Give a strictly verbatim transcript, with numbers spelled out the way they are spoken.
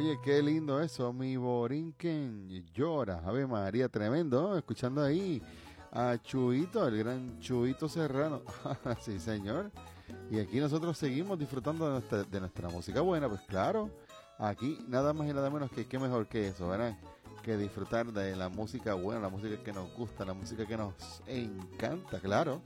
Oye, qué lindo eso, mi Borinquen llora. Ave María, tremendo, ¿no? Escuchando ahí a Chuito, el gran Chuito Serrano. Sí, señor. Y aquí nosotros seguimos disfrutando de nuestra, de nuestra música buena, pues claro. Aquí nada más y nada menos que qué mejor que eso, ¿verdad? Que disfrutar de la música buena, la música que nos gusta, la música que nos encanta, claro.